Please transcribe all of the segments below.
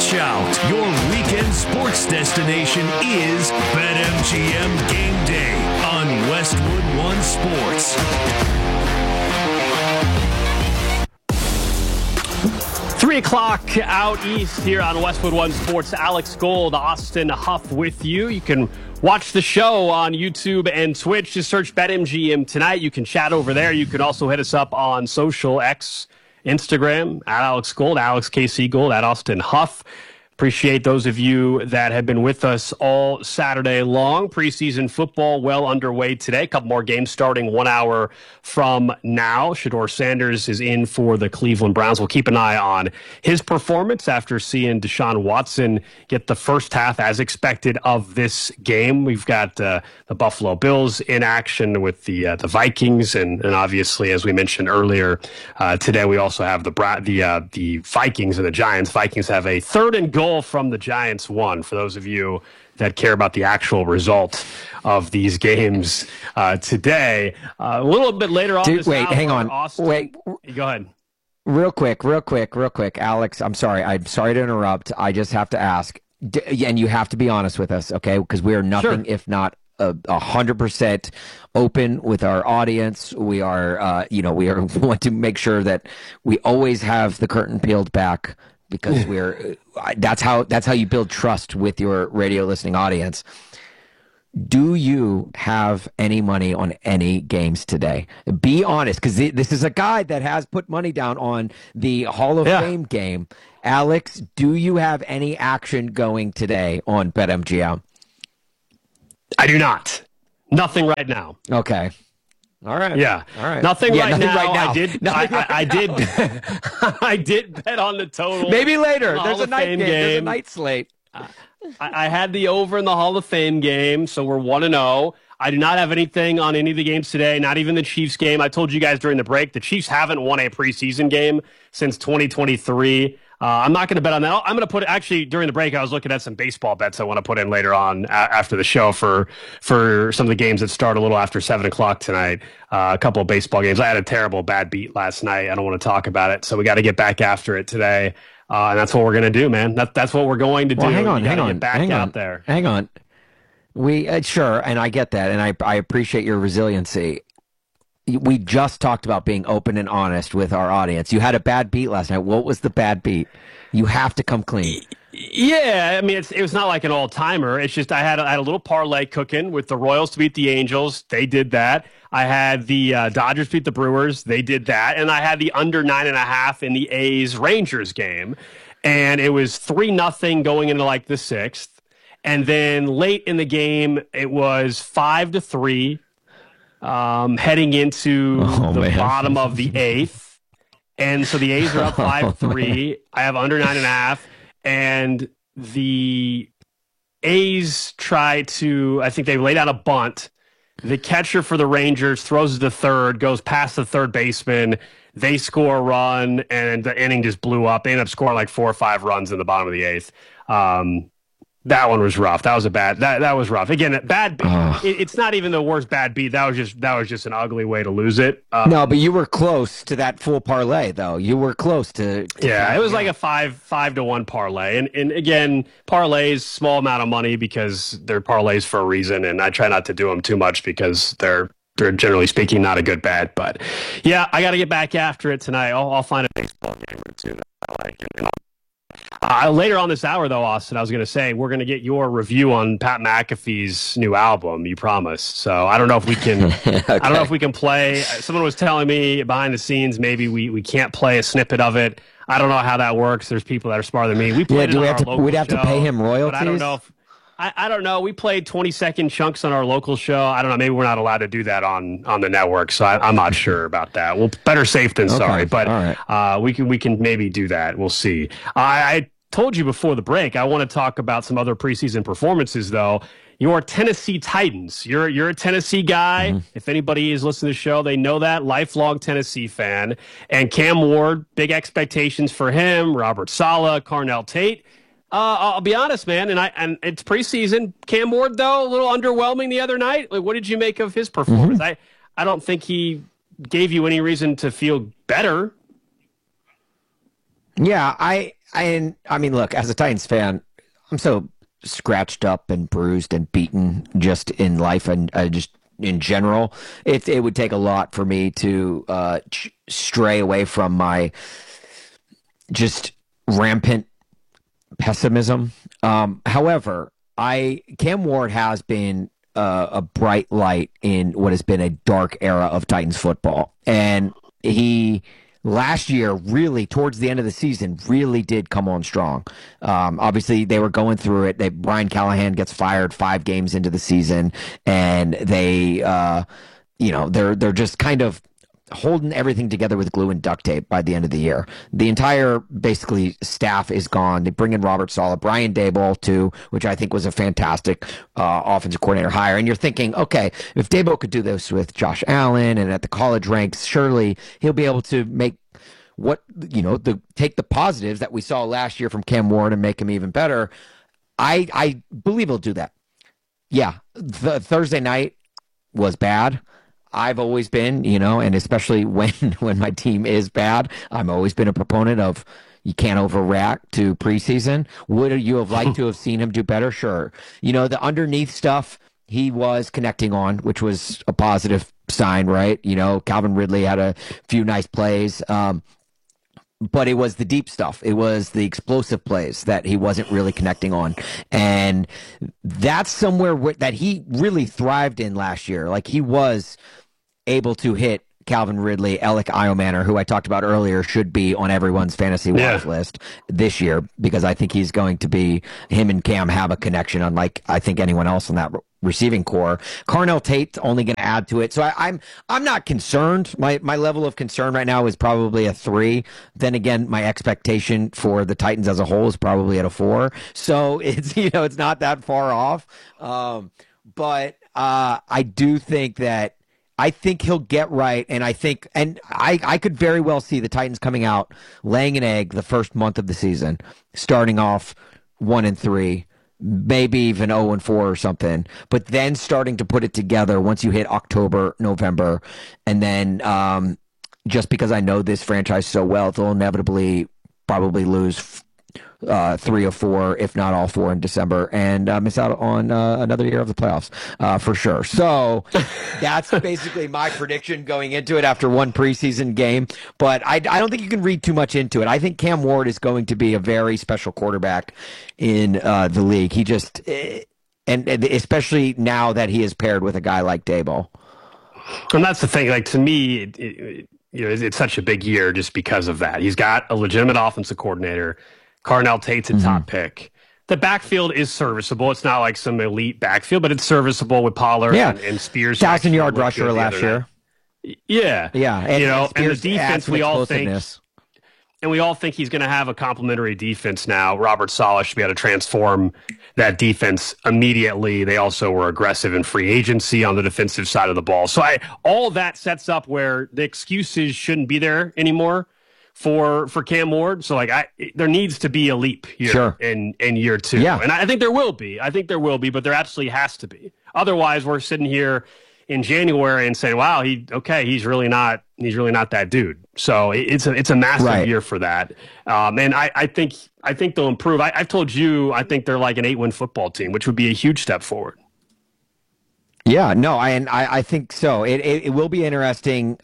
Watch out. Your weekend sports destination is BetMGM Game Day on Westwood One Sports. 3 o'clock out east here on Westwood One Sports. Alex Gold, Austin Huff with you. You can watch the show on YouTube and Twitch. Just search BetMGM tonight. You can chat over there. You can also hit us up on social X, Instagram, at Alex Gold, Alex KC Gold, at Austin Huff. Appreciate those of you that have been with us all Saturday long. Preseason football well underway today. A couple more games starting 1 hour from now. Shedeur Sanders is in for the Cleveland Browns. We'll keep an eye on his performance after seeing Deshaun Watson get the first half as expected of this game. We've got the Buffalo Bills in action with the Vikings, and obviously, as we mentioned earlier, today we also have the Vikings and the Giants. Vikings have a 3rd and goal from the Giants 1, for those of you that care about the actual result of these games today. A little bit later on this hour, hang on. Austin, go ahead. Real quick, Alex, I'm sorry to interrupt. I just have to ask, and you have to be honest with us, okay? Because we are nothing if not 100% open with our audience. We are, we want to make sure that we always have the curtain peeled back, because that's how you build trust with your radio listening audience. Do you have any money on any games today? Be honest, because this is a guy that has put money down on the Hall of Fame game. Alex, do you have any action going today on BetMGM? I do not. Nothing right now. Okay. All right. Yeah. All right. Nothing right now. I did bet on the total. Maybe later. There's a night game. There's a night slate. I had the over in the Hall of Fame game, so we're 1-0. I do not have anything on any of the games today, not even the Chiefs game. I told you guys during the break, the Chiefs haven't won a preseason game since 2023. I'm not going to bet on that. I'm going to put, actually, during the break, I was looking at some baseball bets I want to put in later on after the show for some of the games that start a little after 7 o'clock tonight. A couple of baseball games. I had a terrible bad beat last night. I don't want to talk about it, so we got to get back after it today. And that's what we're going to do, man. That's what we're going to do. Hang on. Get back out there. Hang on. We sure, and I get that, and I appreciate your resiliency. We just talked about being open and honest with our audience. You had a bad beat last night. What was the bad beat? You have to come clean. Yeah, I mean, it was not like an all-timer. It's just I had a little parlay cooking with the Royals to beat the Angels. They did that. I had the Dodgers beat the Brewers. They did that. And I had the under 9.5 in the A's-Rangers game. And it was 3-0 going into like the 6th. And then late in the game, it was 5-3. Heading into the bottom of the 8th. And so the A's are up 5-3. I have under 9.5. And the A's try to, I think they laid out a bunt. The catcher for the Rangers throws to third, goes past the third baseman. They score a run, and the inning just blew up. They ended up scoring like 4 or 5 runs in the bottom of the 8th. That one was rough. That was that was rough. Again, bad beat. It's not even the worst bad beat. That was just an ugly way to lose it. No, but you were close to that full parlay, though. You were close to it was like a 5-1 parlay. And again, parlays, small amount of money because they're parlays for a reason. And I try not to do them too much because they're generally speaking not a good bet. But yeah, I got to get back after it tonight. I'll find a baseball game or two that I like. Later on this hour, though, Austin, I was going to say we're going to get your review on Pat McAfee's new album. You promised, so I don't know if we can. Okay. I don't know if we can play. Someone was telling me behind the scenes maybe we can't play a snippet of it. I don't know how that works. There's people that are smarter than me. We played it on our local we'd have show, to pay him royalties. But I don't know if. I don't know. We played 20-second chunks on our local show. I don't know. Maybe we're not allowed to do that on the network, so I'm not sure about that. Well, better safe than sorry. But right. we can maybe do that. We'll see. I told you before the break, I want to talk about some other preseason performances, though. Your Tennessee Titans. You're a Tennessee guy. Mm-hmm. If anybody is listening to the show, they know that. Lifelong Tennessee fan. And Cam Ward, big expectations for him. Robert Saleh, Carnell Tate. I'll be honest, man, and it's preseason. Cam Ward, though, a little underwhelming the other night. Like, what did you make of his performance? Mm-hmm. I don't think he gave you any reason to feel better. Yeah, I mean, look, as a Titans fan, I'm so scratched up and bruised and beaten just in life and just in general. It would take a lot for me to stray away from my just rampant pessimism. However, I Cam Ward has been a bright light in what has been a dark era of Titans football, and he last year really towards the end of the season really did come on strong. Obviously, they were going through it. Brian Callahan gets fired 5 games into the season, and they're just kind of holding everything together with glue and duct tape by the end of the year. The entire basically staff is gone. They bring in Robert Saleh, Brian Daboll too, which I think was a fantastic offensive coordinator hire. And you're thinking, okay, if Daboll could do this with Josh Allen and at the college ranks, surely he'll be able to make take the positives that we saw last year from Cam Ward and make him even better. I believe he'll do that. Yeah, the Thursday night was bad. I've always been, and especially when my team is bad, I've always been a proponent of you can't overreact to preseason. Would you have liked to have seen him do better? Sure. The underneath stuff he was connecting on, which was a positive sign, right? Calvin Ridley had a few nice plays. But it was the deep stuff. It was the explosive plays that he wasn't really connecting on. And that's somewhere that he really thrived in last year. Like he was able to hit Calvin Ridley, Alec Iomanner, who I talked about earlier, should be on everyone's fantasy watch list this year because I think he's going to be, him and Cam have a connection unlike I think anyone else on that receiving core. Carnell Tate's only going to add to it. So I'm not concerned. My level of concern right now is probably a 3. Then again, my expectation for the Titans as a whole is probably at a 4. So it's, it's not that far off. But I do think that I think he'll get right, and I could very well see the Titans coming out, laying an egg the first month of the season, starting off 1-3, maybe even 0-4 or something, but then starting to put it together once you hit October, November, and then just because I know this franchise so well, they'll inevitably probably lose 3 or 4, if not all 4 in December, and miss out on another year of the playoffs for sure. So that's basically my prediction going into it after one preseason game. But I don't think you can read too much into it. I think Cam Ward is going to be a very special quarterback in the league. He just and especially now that he is paired with a guy like Daboll. And that's the thing. Like to me, it's such a big year just because of that. He's got a legitimate offensive coordinator. Carnell Tate's a top pick. The backfield is serviceable. It's not like some elite backfield, but it's serviceable with Pollard and Spears. 1,000-yard rusher last year. Yeah. Yeah. And the defense, we all think he's going to have a complementary defense now. Robert Saleh should be able to transform that defense immediately. They also were aggressive in free agency on the defensive side of the ball. So all that sets up where the excuses shouldn't be there anymore for Cam Ward. So there needs to be a leap here in year 2. Yeah. And I think there will be. But there absolutely has to be. Otherwise, we're sitting here in January and saying, wow, he's really not that dude. So it's a massive year for that. And I think they'll improve. I've told you, I think they're like an 8-win football team, which would be a huge step forward. Yeah, no, I think so. It will be interesting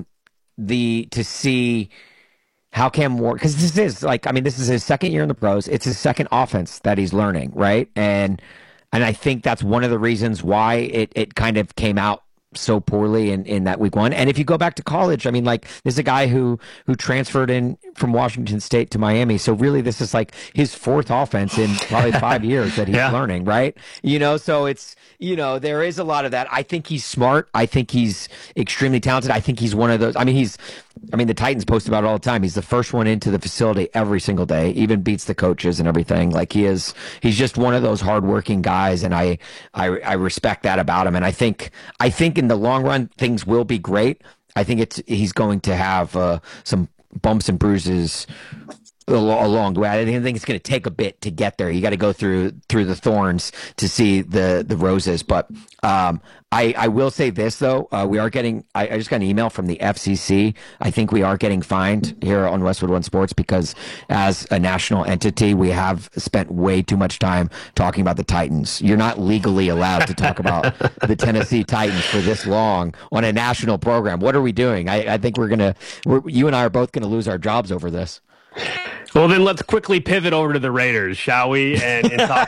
to see how Cam Ward, because this is his second year in the pros. It's his second offense that he's learning, right? And I think that's one of the reasons why it kind of came out so poorly in that week 1. And if you go back to college, this is a guy who transferred in from Washington State to Miami. So really this is like his 4th offense in probably 5 years that he's learning, right? So it's, there is a lot of that. I think he's smart. I think he's extremely talented. I think he's one of those. The Titans post about it all the time. He's the first one into the facility every single day, even beats the coaches and everything. He's just one of those hardworking guys, and I respect that about him. And I think in the long run things will be great. I think he's going to have some bumps and bruises along the way. I think it's going to take a bit to get there. You got to go through the thorns to see the roses. But I will say this though, we are getting. I just got an email from the FCC. I think we are getting fined here on Westwood One Sports because as a national entity, we have spent way too much time talking about the Titans. You're not legally allowed to talk about the Tennessee Titans for this long on a national program. What are we doing? I think you and I are both going to lose our jobs over this. Well, then let's quickly pivot over to the Raiders, shall we? And talk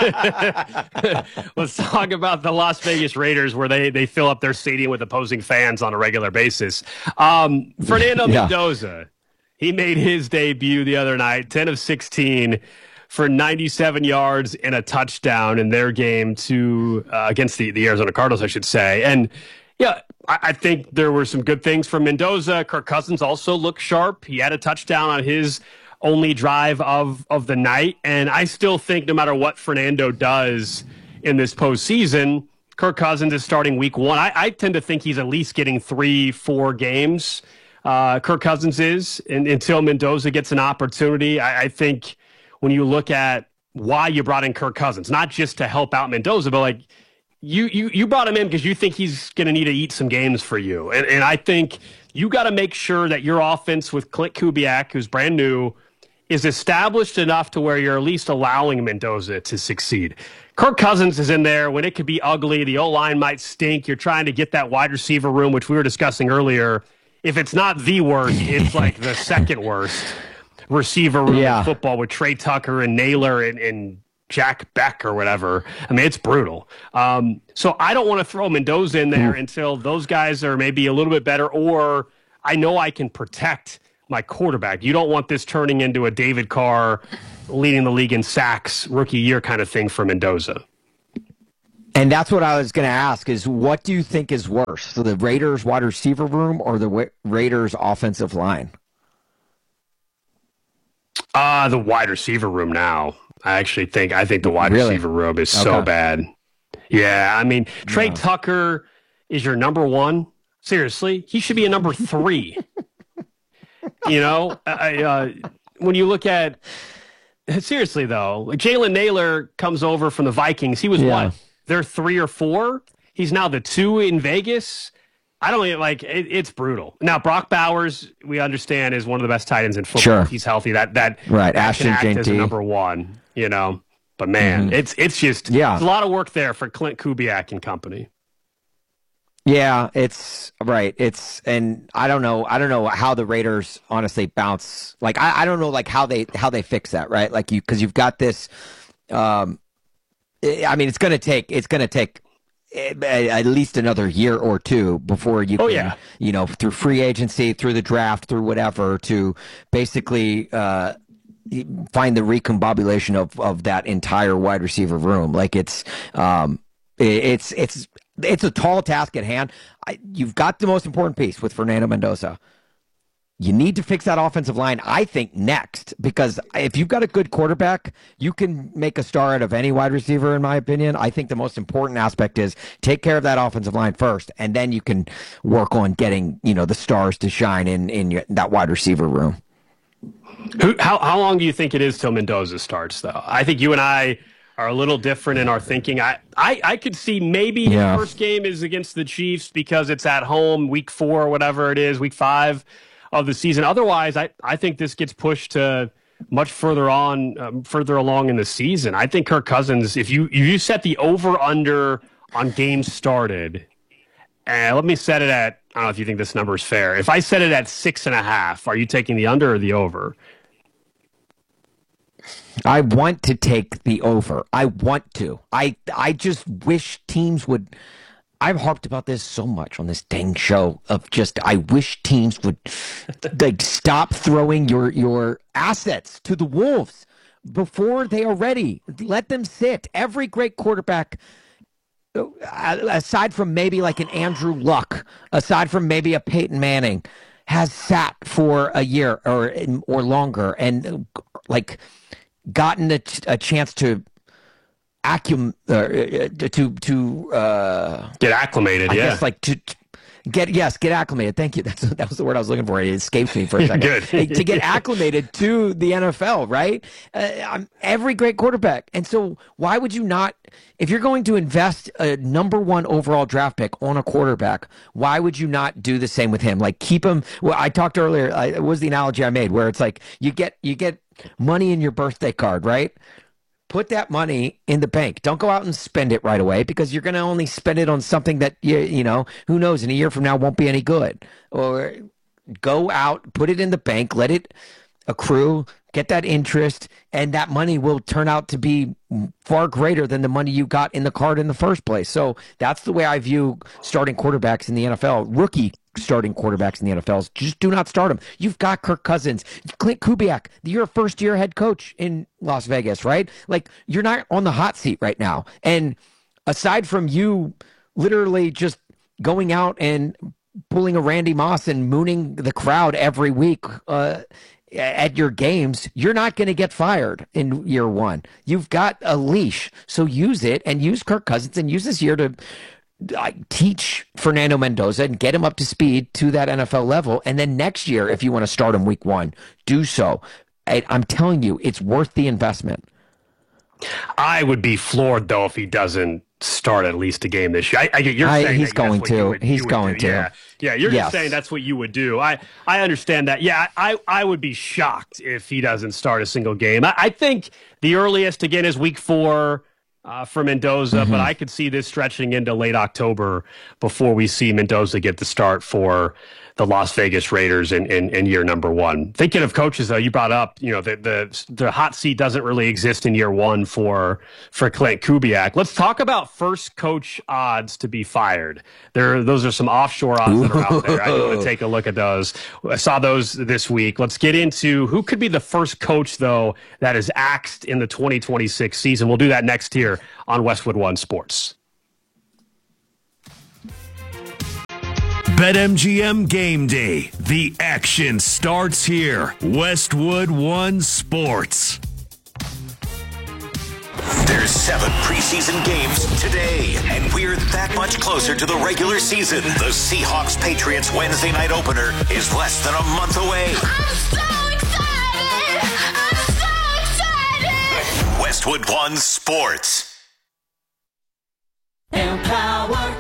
about let's talk about the Las Vegas Raiders, where they fill up their stadium with opposing fans on a regular basis. Fernando Mendoza, he made his debut the other night, 10 of 16 for 97 yards and a touchdown in their game against the Arizona Cardinals, I should say. And yeah, I think there were some good things from Mendoza. Kirk Cousins also looked sharp. He had a touchdown on his only drive of the night. And I still think no matter what Fernando does in this postseason, Kirk Cousins is starting week 1. I tend to think he's at least getting 3-4 games. Kirk Cousins is until Mendoza gets an opportunity. I think when you look at why you brought in Kirk Cousins, not just to help out Mendoza, but like, You brought him in because you think he's going to need to eat some games for you. And I think you got to make sure that your offense with Clint Kubiak, who's brand new, is established enough to where you're at least allowing Mendoza to succeed. Kirk Cousins is in there when it could be ugly. The O-line might stink. You're trying to get that wide receiver room, which we were discussing earlier. If it's not the worst, it's like the second worst receiver room in football with Trey Tucker and Naylor and Jack Beck or whatever. I mean, it's brutal. So I don't want to throw Mendoza in there until those guys are maybe a little bit better, or I know I can protect my quarterback. You don't want this turning into a David Carr leading the league in sacks rookie year kind of thing for Mendoza. And that's what I was going to ask is, what do you think is worse, so the Raiders wide receiver room or the Raiders offensive line? The wide receiver room now. I think the wide receiver room is so bad. Yeah, I mean, Trey Tucker is your number 1. Seriously, he should be a number 3. You know, when you look at seriously though, like Jalen Naylor comes over from the Vikings. He was what? They're 3 or 4. He's now the 2 in Vegas. I don't like it, it's brutal. Now Brock Bowers, we understand, is one of the best tight ends in football. Sure. If he's healthy. That Ashton can act JT as a number 1. You know, but man, it's just it's a lot of work there for Clint Kubiak and company. Yeah, it's right. And I don't know how the Raiders honestly bounce. Like I don't know like how they fix that, right? Like because you've got this. I mean, it's gonna take at least another year or 2 before you can, you know, through free agency, through the draft, through whatever, to basically find the recombobulation of that entire wide receiver room. Like it's a tall task at hand. You've got the most important piece with Fernando Mendoza. You need to fix that offensive line, I think, next, because if you've got a good quarterback, you can make a star out of any wide receiver, in my opinion. I think the most important aspect is take care of that offensive line first, and then you can work on getting, you know, the stars to shine in that wide receiver room. How long do you think it is till Mendoza starts, though? I think you and I are a little different in our thinking. I could see maybe the first game is against the Chiefs because it's at home, week 4 or whatever it is, week 5 of the season. Otherwise, I think this gets pushed to much further along in the season. I think Kirk Cousins, if you set the over-under on games started, and let me set it at, I don't know if you think this number is fair. If I set it at 6.5, are you taking the under or the over? I want to take the over. I want to. I just wish teams would. I've harped about this so much on this dang show of just I wish teams would like stop throwing your assets to the wolves before they are ready. Let them sit. Every great quarterback, aside from maybe like an Andrew Luck, aside from maybe a Peyton Manning, has sat for a year or longer and like gotten a chance to get acclimated. I guess like to Get acclimated. Thank you. That was the word I was looking for. It escaped me for a second. Good. To get acclimated to the NFL, right? Every great quarterback. And so why would you not, if you're going to invest a number 1 overall draft pick on a quarterback, why would you not do the same with him? Like keep him. Well, I talked earlier, it was the analogy I made where it's like you get money in your birthday card, right? Put that money in the bank. Don't go out and spend it right away because you're going to only spend it on something that, you know, who knows, in a year from now won't be any good. Or go out, put it in the bank, let it accrue, get that interest, and that money will turn out to be far greater than the money you got in the card in the first place. So that's the way I view starting quarterbacks in the NFL. Rookie starting quarterbacks in the NFL. Just do not start them. You've got Kirk Cousins, Clint Kubiak. You're a first-year head coach in Las Vegas, right? Like, you're not on the hot seat right now. And aside from you literally just going out and pulling a Randy Moss and mooning the crowd every week at your games, you're not going to get fired in year 1. You've got a leash. So use it, and use Kirk Cousins, and use this year to teach Fernando Mendoza and get him up to speed to that NFL level. And then next year, if you want to start him week 1, do so. I'm telling you, it's worth the investment. I would be floored, though, if he doesn't start at least a game this year. You're saying he's going to. He's going to. Yeah, you're just saying that's what you would do. I understand that. Yeah, I would be shocked if he doesn't start a single game. I think the earliest, again, is week 4 for Mendoza, but I could see this stretching into late October before we see Mendoza get the start for the Las Vegas Raiders in year number 1. Thinking of coaches, though, you brought up, you know, the hot seat doesn't really exist in year 1 for Clint Kubiak. Let's talk about first coach odds to be fired. Those are some offshore odds that are out there. I want to take a look at those. I saw those this week. Let's get into who could be the first coach, though, that is axed in the 2026 season. We'll do that next here on Westwood One Sports. BetMGM Game Day. The action starts here. Westwood One Sports. There's 7 preseason games today, and we're that much closer to the regular season. The Seahawks-Patriots Wednesday night opener is less than a month away. I'm so excited! I'm so excited! Westwood One Sports. Empower.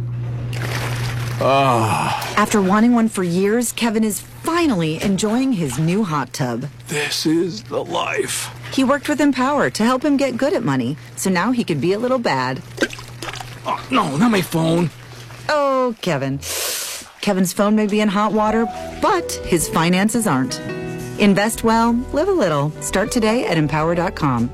After wanting one for years, Kevin is finally enjoying his new hot tub. This is the life. He worked with Empower to help him get good at money, so now he could be a little bad. Oh, no, not my phone. Oh, Kevin. Kevin's phone may be in hot water, but his finances aren't. Invest well, live a little. Start today at Empower.com.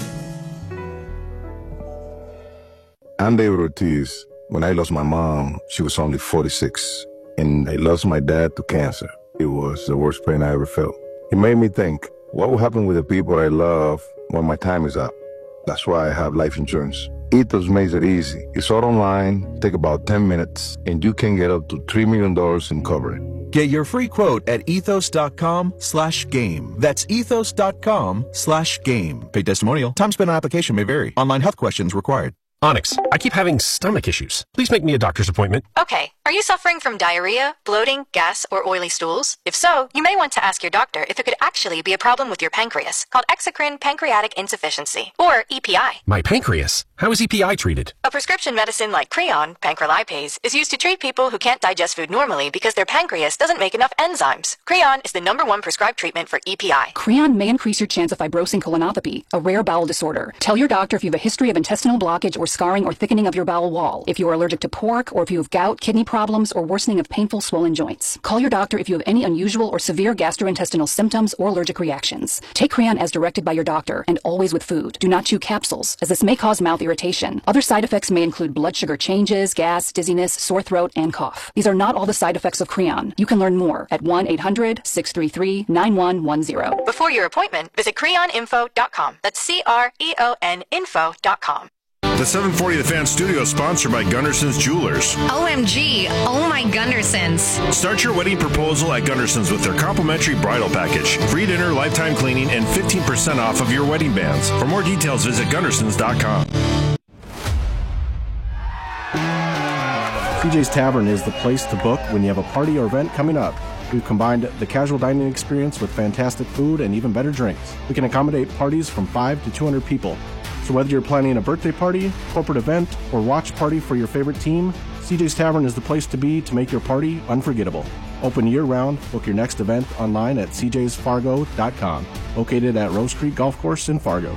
I'm David Ortiz. When I lost my mom, she was only 46, and I lost my dad to cancer. It was the worst pain I ever felt. It made me think, what will happen with the people I love when my time is up? That's why I have life insurance. Ethos makes it easy. It's all online, take about 10 minutes, and you can get up to $3 million in coverage. Get your free quote at ethos.com/game. That's ethos.com/game. Paid testimonial. Time spent on application may vary. Online health questions required. Onyx, I keep having stomach issues. Please make me a doctor's appointment. Okay. Are you suffering from diarrhea, bloating, gas, or oily stools? If so, you may want to ask your doctor if it could actually be a problem with your pancreas, called exocrine pancreatic insufficiency, or EPI. My pancreas? How is EPI treated? A prescription medicine like Creon, pancrelipase, is used to treat people who can't digest food normally because their pancreas doesn't make enough enzymes. Creon is the #1 prescribed treatment for EPI. Creon may increase your chance of fibrosing colonopathy, a rare bowel disorder. Tell your doctor if you have a history of intestinal blockage or scarring or thickening of your bowel wall, if you are allergic to pork, or if you have gout, kidney problems, or worsening of painful swollen joints. Call your doctor if you have any unusual or severe gastrointestinal symptoms or allergic reactions. Take Creon as directed by your doctor, and always with food. Do not chew capsules, as this may cause mouth irritation. Other side effects may include blood sugar changes, gas, dizziness, sore throat, and cough. These are not all the side effects of Creon. You can learn more at 1-800-633-9110. Before your appointment, visit creoninfo.com. That's CREON info.com. The 740 The Fan studio is sponsored by Gunderson's Jewelers. OMG, oh my Gundersons. Start your wedding proposal at Gunderson's with their complimentary bridal package. Free dinner, lifetime cleaning, and 15% off of your wedding bands. For more details, visit Gundersons.com. CJ's Tavern is the place to book when you have a party or event coming up. We've combined the casual dining experience with fantastic food and even better drinks. We can accommodate parties from 5 to 200 people. So whether you're planning a birthday party, corporate event, or watch party for your favorite team, CJ's Tavern is the place to be to make your party unforgettable. Open year-round. Book your next event online at cjsfargo.com. Located at Rose Creek Golf Course in Fargo.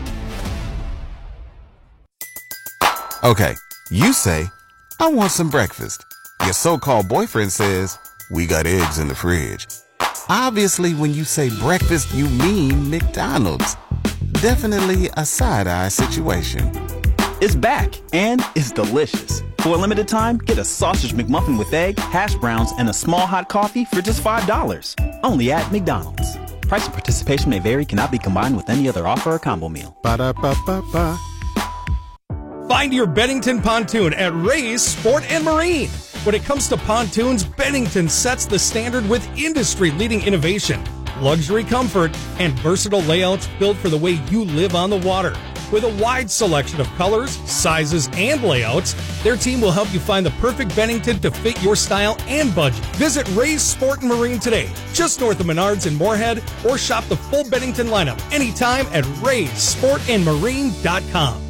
Okay, you say, I want some breakfast. Your so-called boyfriend says, we got eggs in the fridge. Obviously, when you say breakfast, you mean McDonald's. Definitely a side-eye situation. It's back, and it's delicious. For a limited time, get a sausage McMuffin with egg, hash browns, and a small hot coffee for just $5. Only at McDonald's. Price and participation may vary, cannot be combined with any other offer or combo meal. Ba-da-ba-ba-ba. Find your Bennington pontoon at Ray's Sport and Marine. When it comes to pontoons, Bennington sets the standard with industry-leading innovation, luxury comfort, and versatile layouts built for the way you live on the water. With a wide selection of colors, sizes, and layouts, their team will help you find the perfect Bennington to fit your style and budget. Visit Ray's Sport and Marine today, just north of Menards in Moorhead, or shop the full Bennington lineup anytime at raysportandmarine.com.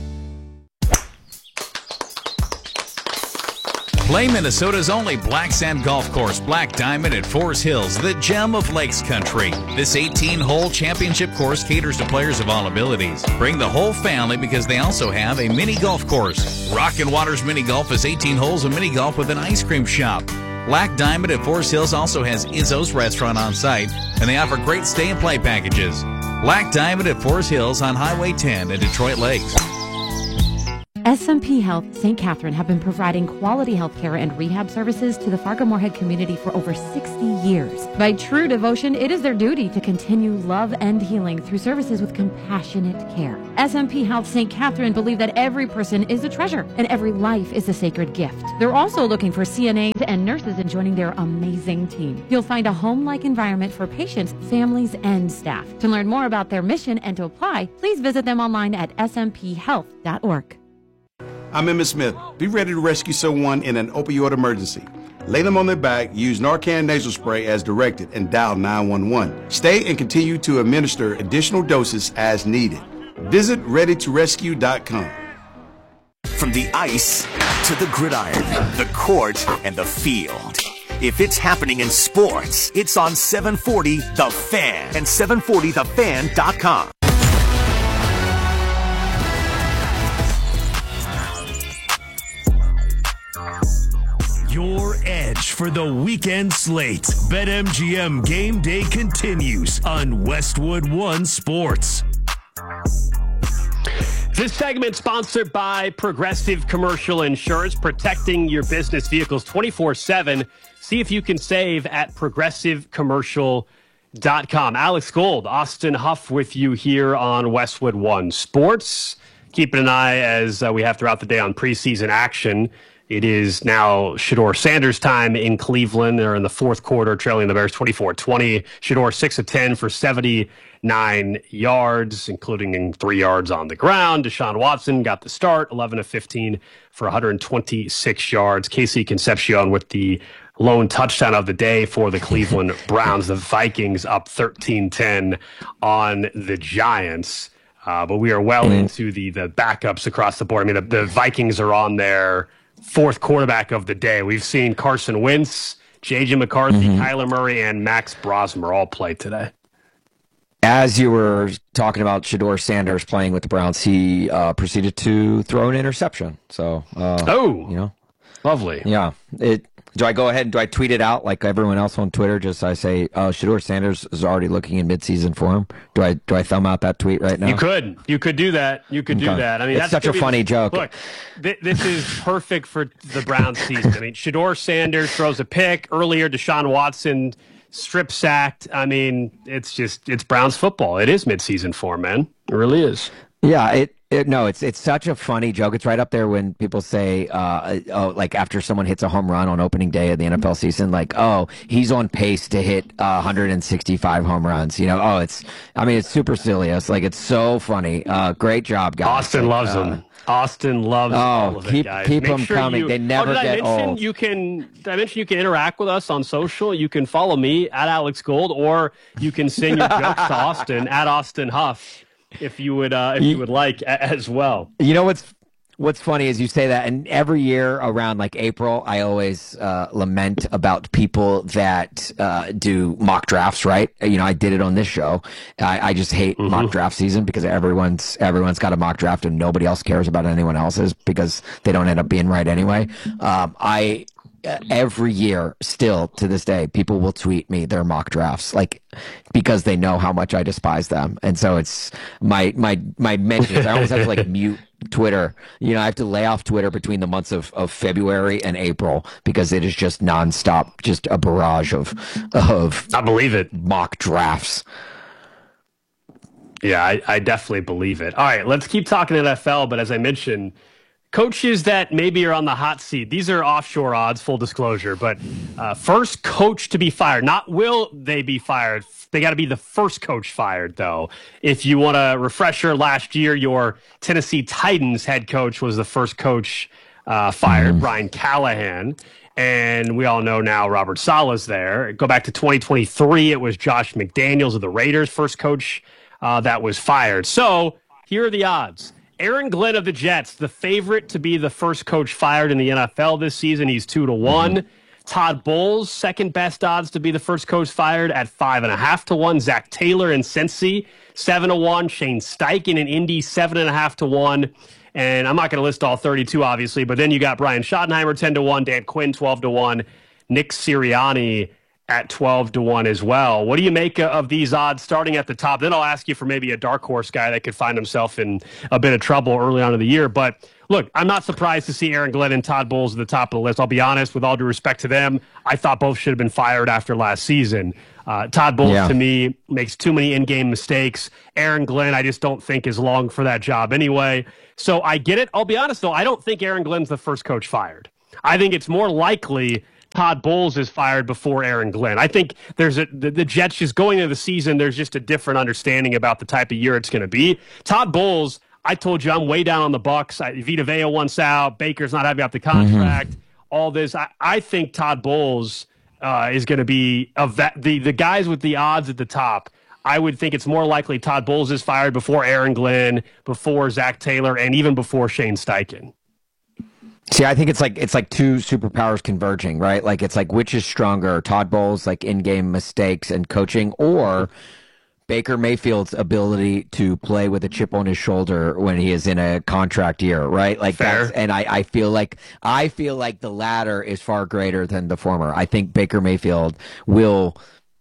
Play Minnesota's only black sand golf course, Black Diamond at Forest Hills, the gem of Lakes Country. This 18-hole championship course caters to players of all abilities. Bring the whole family because they also have a mini golf course. Rockin' Waters Mini Golf is 18 holes of mini golf with an ice cream shop. Black Diamond at Forest Hills also has Izzo's restaurant on site, and they offer great stay and play packages. Black Diamond at Forest Hills on Highway 10 in Detroit Lakes. SMP Health St. Catherine have been providing quality health care and rehab services to the Fargo-Moorhead community for over 60 years. By true devotion, it is their duty to continue love and healing through services with compassionate care. SMP Health St. Catherine believe that every person is a treasure and every life is a sacred gift. They're also looking for CNAs and nurses in joining their amazing team. You'll find a home-like environment for patients, families, and staff. To learn more about their mission and to apply, please visit them online at smphealth.org. I'm Emmett Smith. Be ready to rescue someone in an opioid emergency. Lay them on their back, use Narcan nasal spray as directed, and dial 911. Stay and continue to administer additional doses as needed. Visit ReadyToRescue.com. From the ice to the gridiron, the court, and the field. If it's happening in sports, it's on 740 The Fan and 740thefan.com. Your edge for the weekend slate. BetMGM Game Day continues on Westwood One Sports. This segment sponsored by Progressive Commercial Insurance, protecting your business vehicles 24/7. See if you can save at progressivecommercial.com. Alex Gold, Austin Huff with you here on Westwood One Sports. Keeping an eye as we have throughout the day on preseason action. It is now Shedeur Sanders time in Cleveland. They're in the fourth quarter, trailing the Bears 24-20. Shedeur 6 of 10 for 79 yards, including 3 yards on the ground. Deshaun Watson got the start, 11 of 15 for 126 yards. Casey Concepcion with the lone touchdown of the day for the Cleveland Browns. The Vikings up 13-10 on the Giants. But we are well into the backups across the board. I mean, the Vikings are on their fourth quarterback of the day. We've seen Carson Wentz, J.J. McCarthy, Kyler Murray, and Max Brosmer all play today. As you were talking about Shedeur Sanders playing with the Browns, he proceeded to throw an interception. So, lovely. Yeah. Do I go ahead and do I tweet it out like everyone else on Twitter? Just I say, Shedeur Sanders is already looking in midseason form. Do I thumb out that tweet right now? You could do that. You could do that. I mean, it's such a funny joke. Look, this is perfect for the Browns season. I mean, Shedeur Sanders throws a pick earlier. Deshaun Watson strip sacked. I mean, it's Browns football. It is midseason form, man. It really is. Yeah, It's such a funny joke. It's right up there when people say, like after someone hits a home run on opening day of the NFL season, like, oh, he's on pace to hit 165 home runs. It's super serious. Like, it's so funny. Great job, guys. Austin loves them. Austin loves all of it, guys. Keep them coming. They never get old. Did I mention you can interact with us on social? You can follow me at Alex Gold, or you can send your jokes to Austin at Austin Huff. If you would like as well. You know what's funny is you say that, and every year around like April, I always lament about people that do mock drafts. Right? I did it on this show. I just hate mock draft season because everyone's got a mock draft and nobody else cares about anyone else's because they don't end up being right anyway. Every year, still to this day, people will tweet me their mock drafts, like because they know how much I despise them, and so it's my mentions. I almost have to like mute Twitter. I have to lay off Twitter between the months of February and April because it is just nonstop, just a barrage of I believe it mock drafts. Yeah, I definitely believe it. All right, let's keep talking NFL, but as I mentioned, coaches that maybe are on the hot seat. These are offshore odds, full disclosure. But first coach to be fired. Not will they be fired. They got to be the first coach fired, though. If you want a refresher, last year your Tennessee Titans head coach was the first coach fired, Brian Callahan. And we all know now Robert Saleh's there. Go back to 2023. It was Josh McDaniels of the Raiders, first coach that was fired. So here are the odds. Aaron Glenn of the Jets, the favorite to be the first coach fired in the NFL this season. He's 2-1. Todd Bowles, second best odds to be the first coach fired at 5.5-1. Zach Taylor in Cincy, 7-1. Shane Steichen in Indy, 7.5-1. And I'm not going to list all 32, obviously, but then you got Brian Schottenheimer, 10-1. Dan Quinn, 12-1. Nick Sirianni at 12-1 as well. What do you make of these odds starting at the top? Then I'll ask you for maybe a dark horse guy that could find himself in a bit of trouble early on in the year. But look, I'm not surprised to see Aaron Glenn and Todd Bowles at the top of the list. I'll be honest, with all due respect to them, I thought both should have been fired after last season. Todd Bowles, to me, makes too many in-game mistakes. Aaron Glenn, I just don't think is long for that job anyway. So I get it. I'll be honest, though, I don't think Aaron Glenn's the first coach fired. I think it's more likely Todd Bowles is fired before Aaron Glenn. I think there's the Jets just going into the season, there's just a different understanding about the type of year it's going to be. Todd Bowles, I told you I'm way down on the Bucs. Vita Vea wants out. Baker's not having out the contract. All this. I think Todd Bowles is going to be the guys with the odds at the top. I would think it's more likely Todd Bowles is fired before Aaron Glenn, before Zach Taylor, and even before Shane Steichen. See, I think it's like two superpowers converging, right? Like it's like which is stronger, Todd Bowles, like in-game mistakes and coaching, or Baker Mayfield's ability to play with a chip on his shoulder when he is in a contract year, right? Like fair. And I feel like the latter is far greater than the former. I think Baker Mayfield will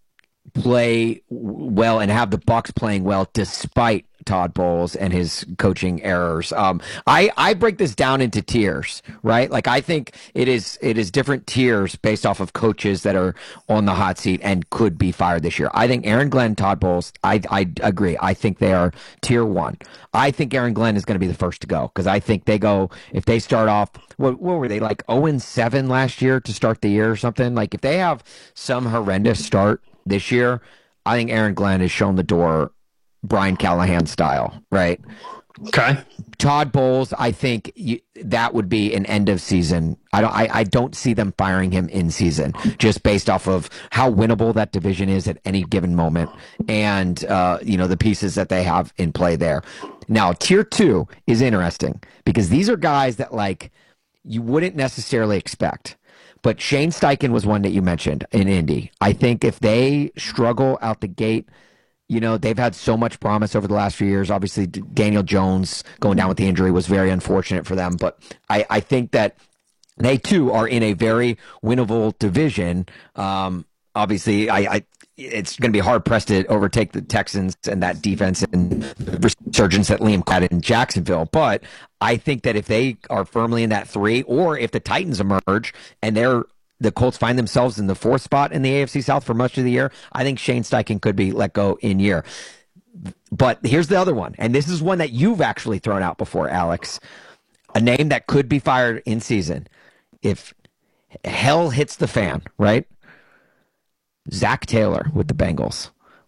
play well and have the Bucs playing well despite Todd Bowles and his coaching errors. I break this down into tiers, right? Like I think it is different tiers based off of coaches that are on the hot seat and could be fired this year. I think Aaron Glenn, Todd Bowles, I agree. I think they are tier one. I think Aaron Glenn is going to be the first to go because I think if they start off, what were they, like 0-7 last year to start the year or something? Like if they have some horrendous start this year, I think Aaron Glenn has shown the door Brian Callahan style, right? Okay. Todd Bowles, I think that would be an end of season. I don't see them firing him in season, just based off of how winnable that division is at any given moment, and the pieces that they have in play there. Now, tier 2 is interesting because these are guys that like you wouldn't necessarily expect. But Shane Steichen was one that you mentioned in Indy. I think if they struggle out the gate, they've had so much promise over the last few years. Obviously, Daniel Jones going down with the injury was very unfortunate for them. But I think that they, too, are in a very winnable division. Obviously, it's going to be hard-pressed to overtake the Texans and that defense and the resurgence that Liam had in Jacksonville. But I think that if they are firmly in that 3, or if the Titans emerge and the Colts find themselves in the 4th spot in the AFC South for much of the year, I think Shane Steichen could be let go in year. But here's the other one, and this is one that you've actually thrown out before, Alex. A name that could be fired in season if hell hits the fan, right? Zach Taylor with the Bengals.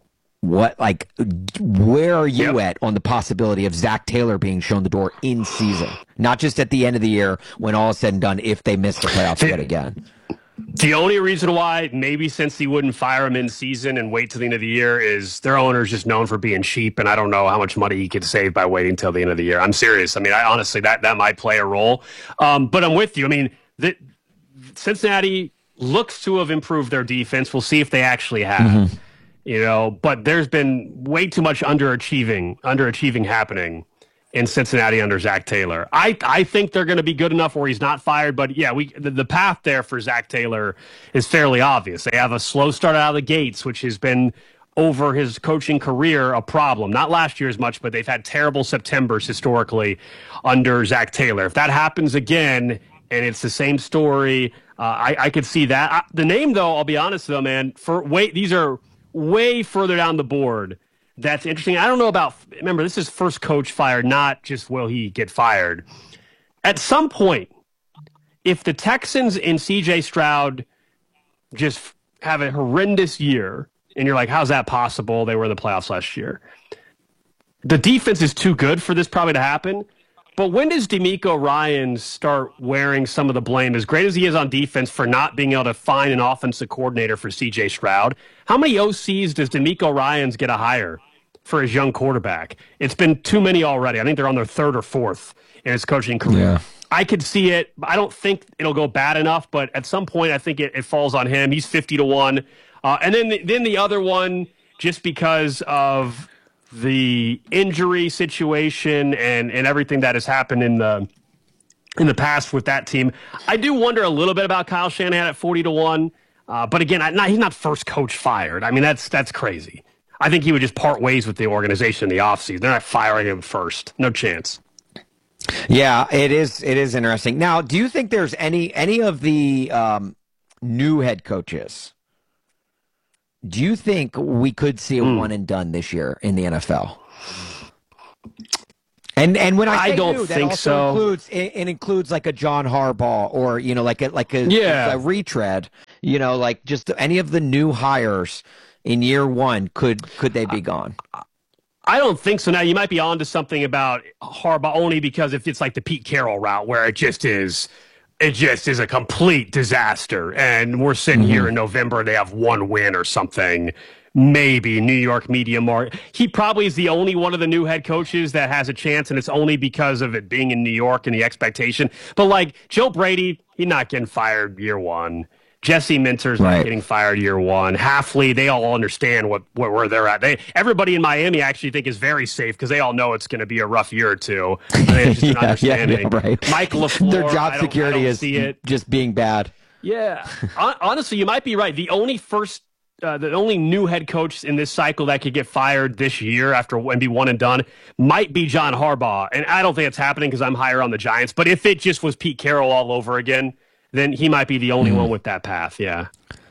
Where are you at on the possibility of Zach Taylor being shown the door in season? Not just at the end of the year when all is said and done, if they miss the playoffs yet again. The only reason why, maybe since he wouldn't fire him in season and wait till the end of the year, is their owner's just known for being cheap, and I don't know how much money he could save by waiting till the end of the year. I'm serious. I mean, honestly, that might play a role. But I'm with you. I mean, Cincinnati looks to have improved their defense. We'll see if they actually have. But there's been way too much underachieving happening in Cincinnati under Zach Taylor. I think they're going to be good enough where he's not fired, but yeah, the path there for Zach Taylor is fairly obvious. They have a slow start out of the gates, which has been over his coaching career a problem. Not last year as much, but they've had terrible Septembers historically under Zach Taylor. If that happens again and it's the same story, I could see that. The name, though, I'll be honest though, man, these are way further down the board. That's interesting. I don't know about, remember, this is first coach fired, not just will he get fired. At some point, if the Texans and CJ Stroud just have a horrendous year, and you're like, how's that possible? They were in the playoffs last year. The defense is too good for this probably to happen. But when does DeMeco Ryans start wearing some of the blame, as great as he is on defense, for not being able to find an offensive coordinator for CJ Stroud? How many OCs does DeMeco Ryans get to hire for his young quarterback? It's been too many already. I think they're on their third or fourth in his coaching career. Yeah. I could see it. I don't think it'll go bad enough, but at some point I think it falls on him. He's 50-1. And then the other one, just because of the injury situation and everything that has happened in the past with that team, I do wonder a little bit about Kyle Shanahan at 40-1. But again, he's not first coach fired. I mean, that's crazy. I think he would just part ways with the organization in the offseason. They're not firing him first. No chance. Yeah, it is interesting. Now, do you think there's any of the new head coaches? Do you think we could see a one and done this year in the NFL? And when I don't think that also so. Includes like a John Harbaugh or like a retread. Like just any of the new hires in year one. Could they be gone? I don't think so. Now, you might be onto something about Harbaugh only because if it's like the Pete Carroll route where it just is a complete disaster. And we're sitting here in November and they have one win or something. Maybe New York media market. He probably is the only one of the new head coaches that has a chance, and it's only because of it being in New York and the expectation. But like Joe Brady, he's not getting fired year one. Jesse Minter's not getting fired year one. Halfley, they all understand where they're at. Everybody in Miami actually think is very safe because they all know it's going to be a rough year or two. It's just an understanding. Right. Mike LaFleur, their job security is just being bad. Yeah. Honestly, you might be right. The only new head coach in this cycle that could get fired this year and be one and done might be John Harbaugh. And I don't think it's happening because I'm higher on the Giants. But if it just was Pete Carroll all over again, then he might be the only one with that path, yeah.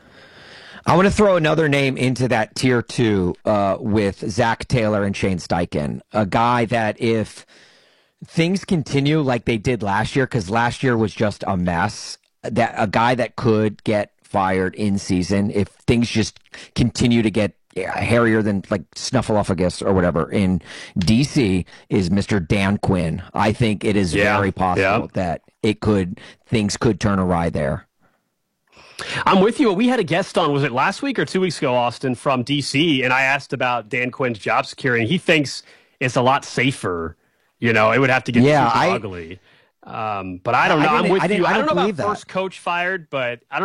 I want to throw another name into that tier 2 with Zach Taylor and Shane Steichen, a guy that if things continue like they did last year, because last year was just a mess, that a guy that could get fired in season if things just continue to get hairier than like Snuffleupagus or whatever in DC is Mr. Dan Quinn. I think it is very possible that things could turn awry there. I'm with you. We had a guest on, was it last week or 2 weeks ago, Austin, from DC, and I asked about Dan Quinn's job security, and he thinks it's a lot safer. It would have to get super ugly. But I don't know. I'm with you. I don't know about first coach fired, but I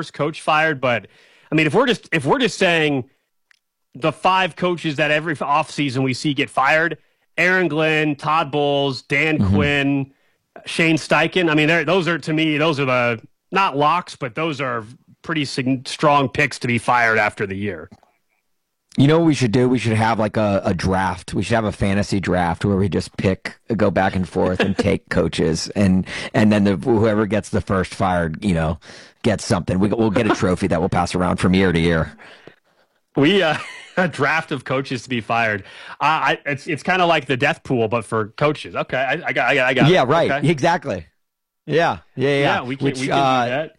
mean, if we're just saying the 5 coaches that every offseason we see get fired, Aaron Glenn, Todd Bowles, Dan Quinn, Shane Steichen. I mean, those are the not locks, but those are pretty strong picks to be fired after the year. You know what we should do? We should have like a draft. We should have a fantasy draft where we just go back and forth and take coaches, and then whoever gets the first fired, gets something. We'll get a trophy that we'll pass around from year to year. A draft of coaches to be fired. It's kind of like the death pool, but for coaches. Okay, I got it. Yeah, right. Okay. Exactly. Yeah. We can do that.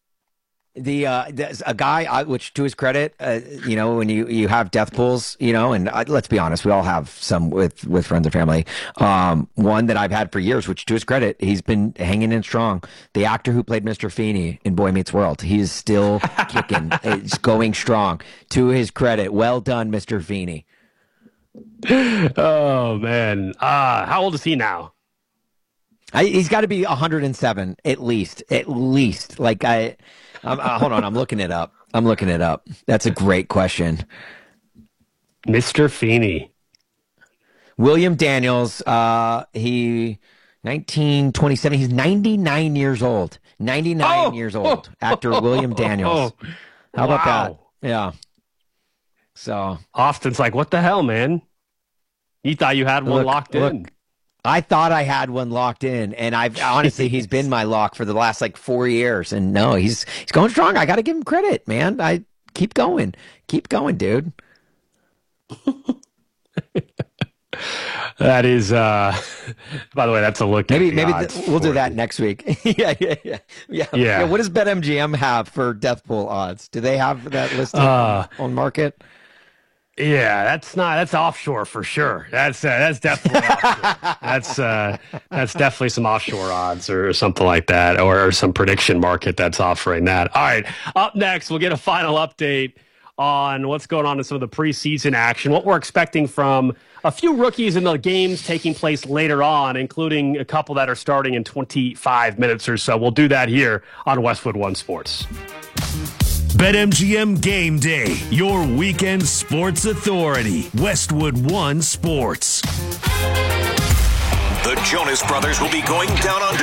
A guy, which to his credit, when you have death pools, and let's be honest, we all have some with friends and family. One that I've had for years, which to his credit, he's been hanging in strong. The actor who played Mr. Feeney in Boy Meets World, he's still kicking. It's going strong. To his credit, well done, Mr. Feeney. Oh man, how old is he now? He's got to be 107 at least. Like hold on, I'm looking it up. That's a great question. Mr. Feeney. William Daniels, he 1927. He's 99 years old. 99 years old. Actor William Daniels. How about that? Yeah. So Austin's like, what the hell, man? You thought you had one locked in. I thought I had one locked in, and honestly, he's been my lock for the last 4 years. And no, he's going strong. I got to give him credit, man. I keep going, dude. That is, by the way, that's a look. Maybe we'll do that next week. Yeah. What does BetMGM have for death pool odds? Do they have that listed on market? Yeah, that's offshore for sure. That's definitely offshore. That's definitely some offshore odds or something like that, or some prediction market that's offering that. All right, up next, we'll get a final update on what's going on in some of the preseason action, what we're expecting from a few rookies in the games taking place later on, including a couple that are starting in 25 minutes or so. We'll do that here on Westwood One Sports. BetMGM Game Day, your weekend sports authority. Westwood One Sports. The Jonas Brothers will be going down on